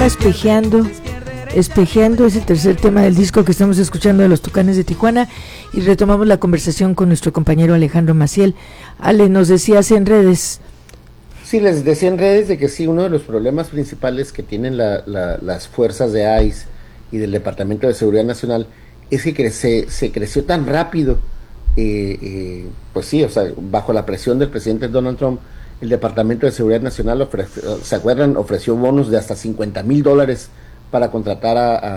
Espejeando es el tercer tema del disco que estamos escuchando de los Tucanes de Tijuana, y retomamos la conversación con nuestro compañero Alejandro Maciel. Ale, nos decías en redes. Sí, les decía en redes de que sí, uno de los problemas principales que tienen las fuerzas de ICE y del Departamento de Seguridad Nacional es que se creció tan rápido, pues sí, o sea, bajo la presión del presidente Donald Trump, el Departamento de Seguridad Nacional ¿se acuerdan? Ofreció bonos de hasta $50,000 para contratar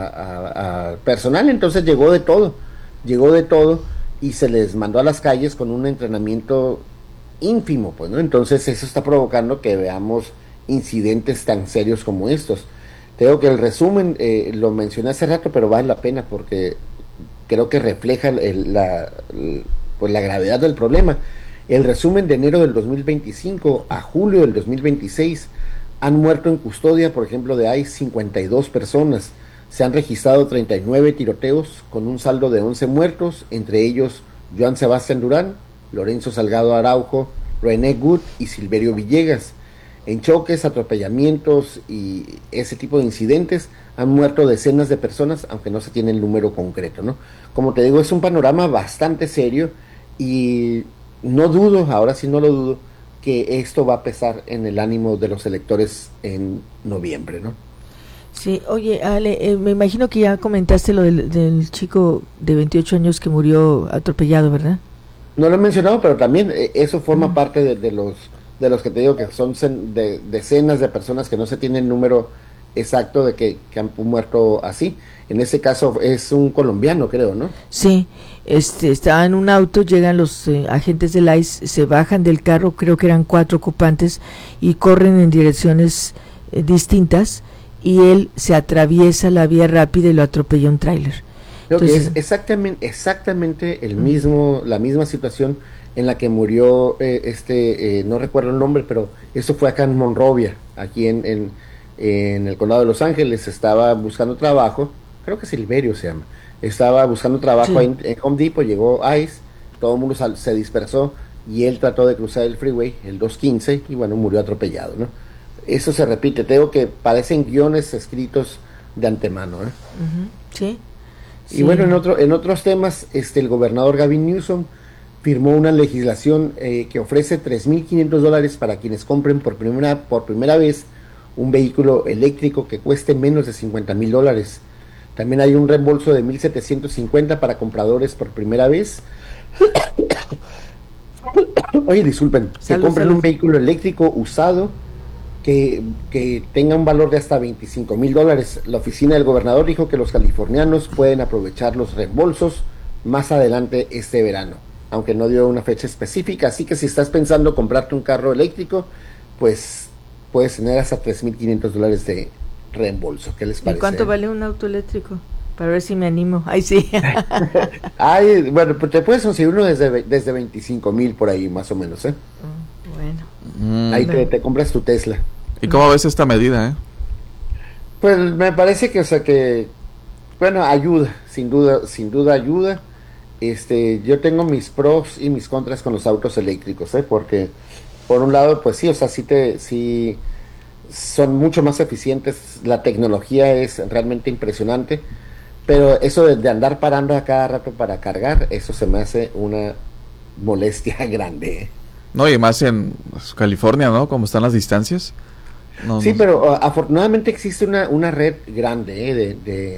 a personal. Entonces llegó de todo y se les mandó a las calles con un entrenamiento ínfimo, pues, ¿no? Entonces eso está provocando que veamos incidentes tan serios como estos. Creo que el resumen, lo mencioné hace rato, pero vale la pena porque creo que refleja pues la gravedad del problema. El resumen de enero del 2025 a julio del 2026 han muerto en custodia, por ejemplo, de ICE 52 personas. Se han registrado 39 tiroteos con un saldo de 11 muertos, entre ellos Joan Sebastián Durán, Lorenzo Salgado Araujo, René Good y Silverio Villegas. En choques, atropellamientos y ese tipo de incidentes han muerto decenas de personas, aunque no se tiene el número concreto, ¿no? Como te digo, es un panorama bastante serio y no dudo, ahora sí no lo dudo, que esto va a pesar en el ánimo de los electores en noviembre, ¿no? Sí, oye, Ale, me imagino que ya comentaste lo del chico de 28 años que murió atropellado, ¿verdad? No lo he mencionado, pero también eso forma parte de los que te digo que son decenas de personas que no se tiene el número exacto de que han muerto así. En ese caso es un colombiano, creo, ¿no? Sí, estaba en un auto, llegan los agentes del ICE, se bajan del carro, creo que eran 4 ocupantes, y corren en direcciones distintas, y él se atraviesa la vía rápida y lo atropella un tráiler. Creo que es exactamente la misma situación en la que murió no recuerdo el nombre, pero eso fue acá en Monrovia, aquí en el condado de Los Ángeles. Estaba buscando trabajo, creo que Silverio se llama, estaba buscando trabajo en Home Depot, llegó ICE, todo el mundo se dispersó y él trató de cruzar el freeway, el 215, y bueno, murió atropellado, ¿no? Eso se repite, te digo que parecen guiones escritos de antemano, ¿eh? Uh-huh. Sí. Y bueno, en otros temas, el gobernador Gavin Newsom firmó una legislación que ofrece $3,500 para quienes compren por primera vez un vehículo eléctrico que cueste menos de $50,000. También hay un reembolso de $1,750 para compradores por primera vez. Oye, disculpen, que compren un vehículo eléctrico usado que tenga un valor de hasta $25,000. La oficina del gobernador dijo que los californianos pueden aprovechar los reembolsos más adelante este verano, aunque no dio una fecha específica. Así que si estás pensando comprarte un carro eléctrico, pues puedes tener hasta $3,500 de reembolso. ¿Qué les parece? ¿Y cuánto vale un auto eléctrico? Para ver si me animo. Ay, sí. Ay, bueno, pues te puedes conseguir uno desde $25,000 por ahí, más o menos, ¿eh? Bueno. Ahí te compras tu Tesla. ¿Y cómo ves esta medida, Pues me parece que, o sea, que, bueno, ayuda, sin duda ayuda. Yo tengo mis pros y mis contras con los autos eléctricos, porque por un lado, pues sí, o sea, sí son mucho más eficientes, la tecnología es realmente impresionante, pero eso de andar parando a cada rato para cargar, eso se me hace una molestia grande, No, y más en California, ¿no? Como están las distancias. Sí, pero afortunadamente existe una red grande,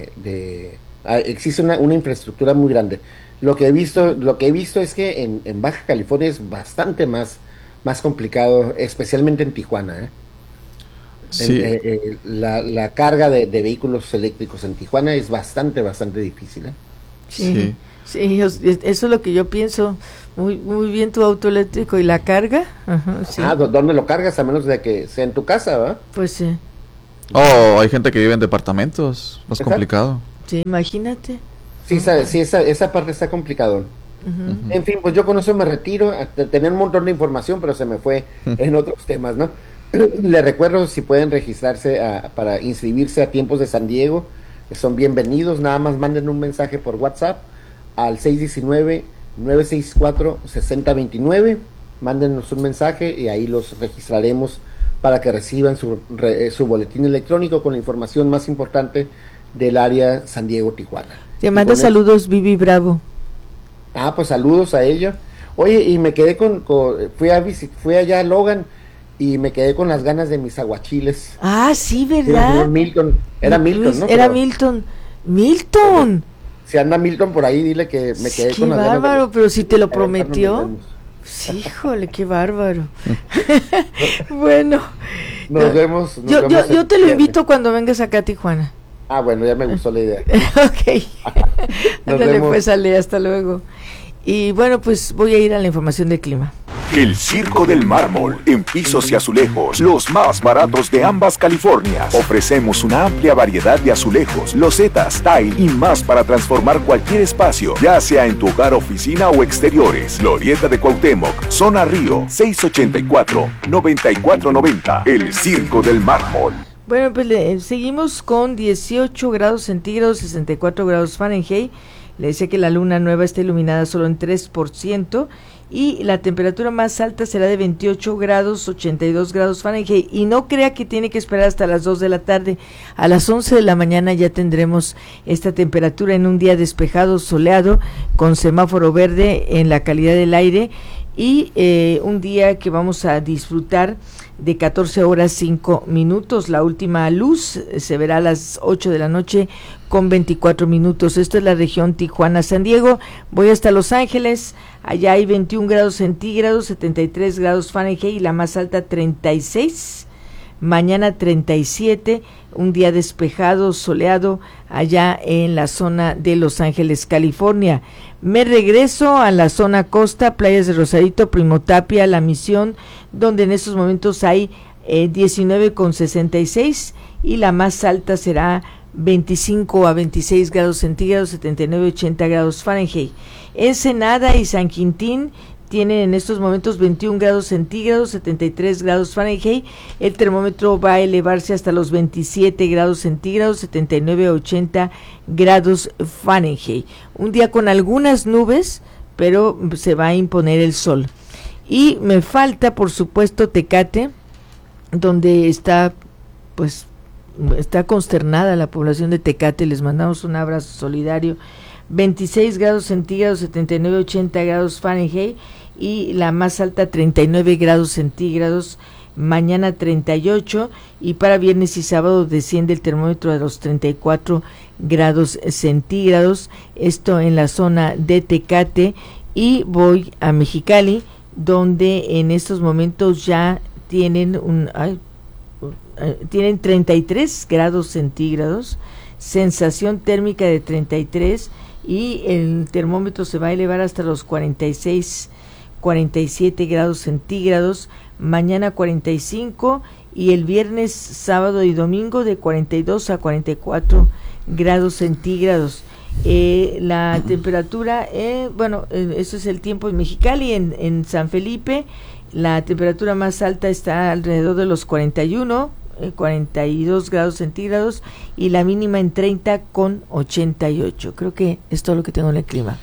existe una infraestructura muy grande. Lo que he visto es que en Baja California es bastante más complicado, especialmente en Tijuana, Sí. La carga de vehículos eléctricos en Tijuana es bastante difícil, Sí, eso es lo que yo pienso. Muy bien tu auto eléctrico. ¿Y la carga? Ajá, sí. ¿Dónde lo cargas? A menos de que sea en tu casa, ¿verdad? Pues sí. Hay gente que vive en departamentos, más complicado. Sí, imagínate. Sí, esa parte está complicado. Uh-huh. En fin, pues yo con eso me retiro. Tenía un montón de información, pero se me fue en otros temas, ¿no? Les recuerdo, si pueden registrarse para inscribirse a Tiempos de San Diego, que son bienvenidos. Nada más manden un mensaje por WhatsApp al 619-964-6029. Mándenos un mensaje y ahí los registraremos para que reciban su boletín electrónico con la información más importante del área San Diego-Tijuana. Te manda saludos Vivi Bravo. Pues saludos a ella. Oye, y me quedé fui allá a Logan y me quedé con las ganas de mis aguachiles. Sí, ¿verdad? Era Milton, ¿no? Era Milton. ¡Milton! Si anda Milton por ahí, dile que me quedé con las ganas. Qué bárbaro, pero si te lo prometió. Sí, híjole, qué bárbaro. Bueno. Nos vemos. Yo te lo invito cuando vengas acá a Tijuana. Bueno, ya me gustó la idea. Ok. Ándale pues, Ale, hasta luego. Y bueno, pues voy a ir a la información del clima. El Circo del Mármol, en pisos y azulejos, los más baratos de ambas Californias. Ofrecemos una amplia variedad de azulejos, losetas, tile y más para transformar cualquier espacio, ya sea en tu hogar, oficina o exteriores. Glorieta de Cuauhtémoc, Zona Río, 684-9490. El Circo del Mármol. Bueno, pues seguimos con 18 grados centígrados, 64 grados Fahrenheit. Le decía que la luna nueva está iluminada solo en 3%. Y la temperatura más alta será de 28 grados, 82 grados Fahrenheit. Y no crea que tiene que esperar hasta las 2 de la tarde. A las 11 de la mañana ya tendremos esta temperatura en un día despejado, soleado, con semáforo verde en la calidad del aire. Y un día que vamos a disfrutar de 14 horas 5 minutos. La última luz se verá a las 8 de la noche con 24 minutos. Esto es la región Tijuana-San Diego. Voy hasta Los Ángeles. Allá hay 21 grados centígrados, 73 grados Fahrenheit y la más alta 36. Mañana 37, un día despejado, soleado, allá en la zona de Los Ángeles, California. Me regreso a la zona costa, playas de Rosarito, Primotapia, La Misión, donde en estos momentos hay 19,66 y la más alta será 25 a 26 grados centígrados, 79 a 80 grados Fahrenheit. Ensenada y San Quintín tienen en estos momentos 21 grados centígrados, 73 grados Fahrenheit. El termómetro va a elevarse hasta los 27 grados centígrados, 79 a 80 grados Fahrenheit. Un día con algunas nubes, pero se va a imponer el sol. Y me falta, por supuesto, Tecate, donde está consternada la población de Tecate. Les mandamos un abrazo solidario. 26 grados centígrados, 79 a 80 grados Fahrenheit y la más alta 39 grados centígrados, mañana 38 y para viernes y sábado desciende el termómetro a los 34 grados centígrados, esto en la zona de Tecate. Y voy a Mexicali, donde en estos momentos ya tienen tienen 33 grados centígrados, sensación térmica de 33 y el termómetro se va a elevar hasta los 46, 47 grados centígrados, mañana 45 y el viernes, sábado y domingo de 42 a 44 grados centígrados. La temperatura, eso es el tiempo en Mexicali. En San Felipe la temperatura más alta está alrededor de los 42 grados centígrados y la mínima en 30,88. Creo que es todo lo que tengo en el clima.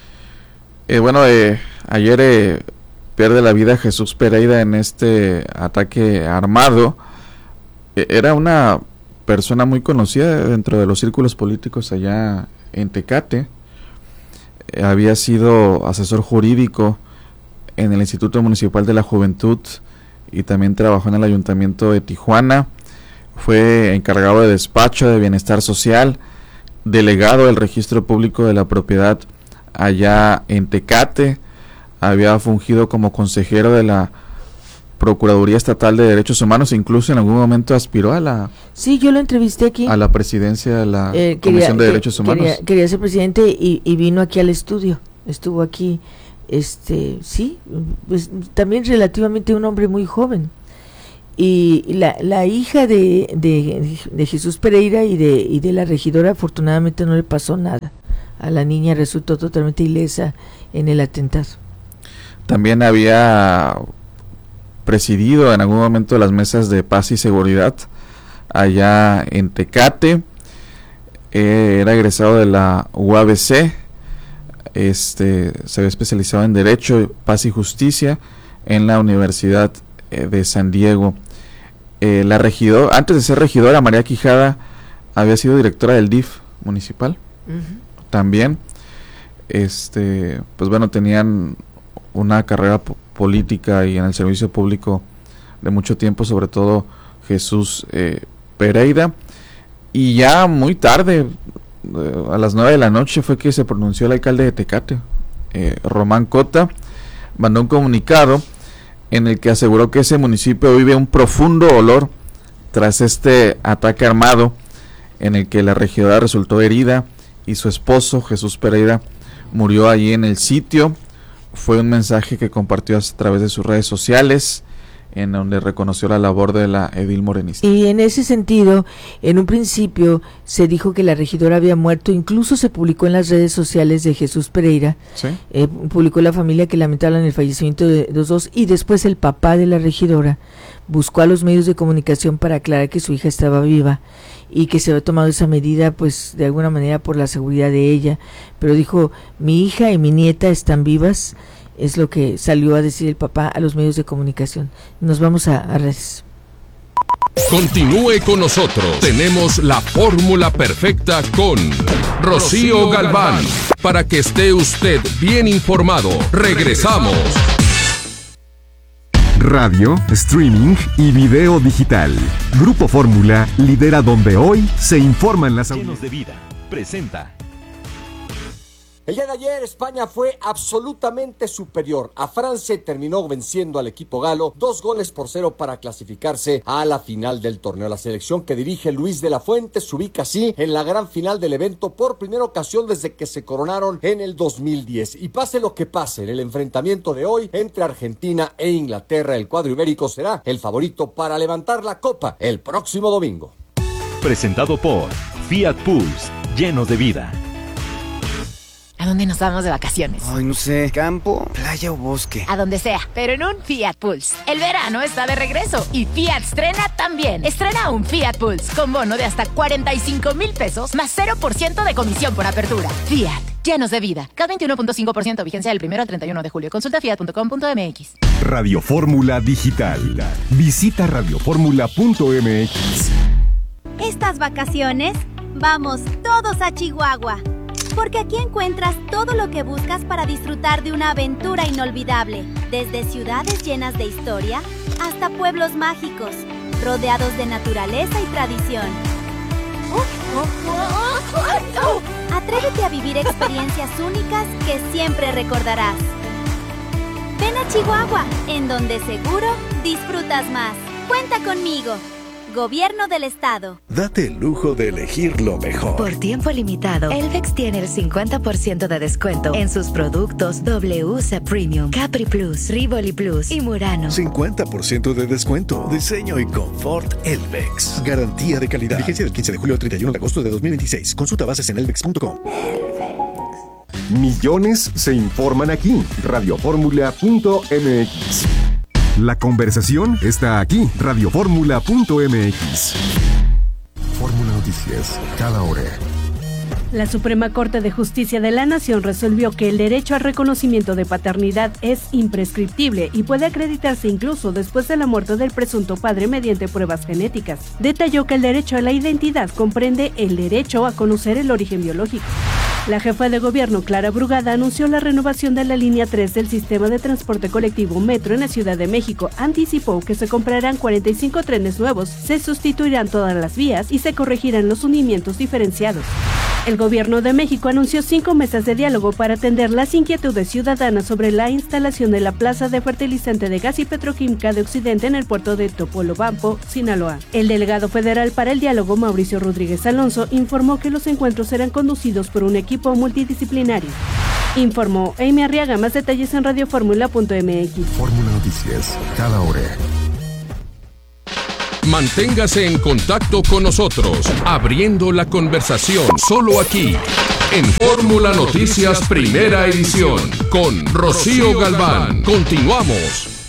Ayer pierde la vida Jesús Pereira en este ataque armado. Era una persona muy conocida dentro de los círculos políticos allá en Tecate. Había sido asesor jurídico en el Instituto Municipal de la Juventud y también trabajó en el Ayuntamiento de Tijuana. Fue encargado de despacho de bienestar social, delegado del registro público de la propiedad allá en Tecate. Había fungido como consejero de la Procuraduría Estatal de Derechos Humanos, incluso en algún momento aspiró a la... Sí, yo lo entrevisté aquí. A la presidencia de la Comisión de Derechos Humanos. Quería ser presidente y vino aquí al estudio. Estuvo aquí, pues también relativamente un hombre muy joven. Y la hija de Jesús Pereira y de la regidora, afortunadamente no le pasó nada. A la niña resultó totalmente ilesa en el atentado. También había presidido en algún momento las mesas de paz y seguridad allá en Tecate. Era egresado de la UABC. Se había especializado en Derecho, Paz y Justicia en la Universidad de San Diego. la regidora, antes de ser regidora, María Quijada había sido directora del DIF municipal. También, pues bueno, tenían una carrera política y en el servicio público de mucho tiempo, sobre todo Jesús Pereira. Y ya muy tarde, a las 9 de la noche, fue que se pronunció el alcalde de Tecate, Román Cota. Mandó un comunicado en el que aseguró que ese municipio vive un profundo dolor tras este ataque armado en el que la regidora resultó herida y su esposo, Jesús Pereira, murió allí en el sitio. Fue un mensaje que compartió a través de sus redes sociales, en donde reconoció la labor de la edil morenista. Y en ese sentido, en un principio se dijo que la regidora había muerto, incluso se publicó en las redes sociales de Jesús Pereira, ¿Sí? Publicó la familia que lamentaban el fallecimiento de los dos, y después el papá de la regidora buscó a los medios de comunicación para aclarar que su hija estaba viva y que se había tomado esa medida pues de alguna manera por la seguridad de ella, pero dijo: mi hija y mi nieta están vivas. Es lo que salió a decir el papá a los medios de comunicación. Nos vamos a redes. Continúe con nosotros. Tenemos la fórmula perfecta con Rocío Galván. Para que esté usted bien informado. Regresamos. Radio, streaming y video digital. Grupo Fórmula lidera donde hoy se informan las Llenos de Vida presenta. El día de ayer España fue absolutamente superior a Francia y terminó venciendo al equipo galo 2-0 para clasificarse a la final del torneo. La selección que dirige Luis de la Fuente se ubica así en la gran final del evento por primera ocasión desde que se coronaron en el 2010. Y pase lo que pase en el enfrentamiento de hoy entre Argentina e Inglaterra, el cuadro ibérico será el favorito para levantar la copa el próximo domingo. Presentado por Fiat Pulse, Llenos de Vida. ¿A dónde nos vamos de vacaciones? Ay, no sé, campo, playa o bosque. A donde sea, pero en un Fiat Pulse. El verano está de regreso y Fiat estrena también. Estrena un Fiat Pulse con bono de hasta 45,000 pesos más 0% de comisión por apertura. Fiat, llenos de vida. CAT 21.5%, vigencia del 1 al 31 de julio. Consulta fiat.com.mx. Radio Fórmula Digital. Visita radioformula.mx. Estas vacaciones, vamos todos a Chihuahua. Porque aquí encuentras todo lo que buscas para disfrutar de una aventura inolvidable. Desde ciudades llenas de historia hasta pueblos mágicos, rodeados de naturaleza y tradición. Atrévete a vivir experiencias únicas que siempre recordarás. Ven a Chihuahua, en donde seguro disfrutas más. Cuenta conmigo. Gobierno del Estado. Date el lujo de elegir lo mejor. Por tiempo limitado, Elvex tiene el 50% de descuento en sus productos WC Premium, Capri Plus, Rivoli Plus y Murano. 50% de descuento. Diseño y confort Elvex. Garantía de calidad. Vigencia del 15 de julio al 31 de agosto de 2026. Consulta bases en elvex.com. Millones se informan aquí. Radioformula.mx. La conversación está aquí, radioformula.mx. Fórmula Noticias, cada hora. La Suprema Corte de Justicia de la Nación resolvió que el derecho al reconocimiento de paternidad es imprescriptible y puede acreditarse incluso después de la muerte del presunto padre mediante pruebas genéticas. Detalló que el derecho a la identidad comprende el derecho a conocer el origen biológico. La jefa de gobierno, Clara Brugada, anunció la renovación de la línea 3 del sistema de transporte colectivo Metro en la Ciudad de México. Anticipó que se comprarán 45 trenes nuevos, se sustituirán todas las vías y se corregirán los hundimientos diferenciados. El gobierno de México anunció 5 mesas de diálogo para atender las inquietudes ciudadanas sobre la instalación de la planta de fertilizante de gas y petroquímica de Occidente en el puerto de Topolobampo, Sinaloa. El delegado federal para el diálogo, Mauricio Rodríguez Alonso, informó que los encuentros serán conducidos por un equipo multidisciplinario. Informó Amy Arriaga. Más detalles en radioformula.mx. Fórmula Noticias, cada hora. Manténgase en contacto con nosotros, abriendo la conversación solo aquí, en Fórmula Noticias Primera Edición, con Rocío Galván. Continuamos.